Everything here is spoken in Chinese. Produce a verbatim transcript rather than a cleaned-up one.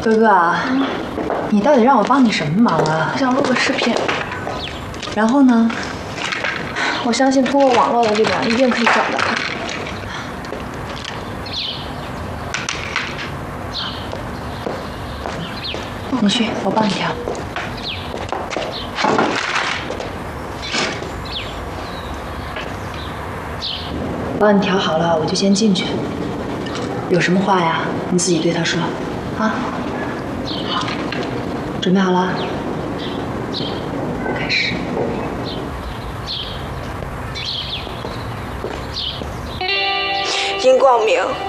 哥哥啊，嗯、你到底让我帮你什么忙啊？ 我想录个视频。 然后呢？ 我相信通过网络的力量，一定可以找到他。 你去，我帮你调。帮你调好了，我就先进去。有什么话呀，你自己对他说，啊。好，准备好了，开始。 殷光明。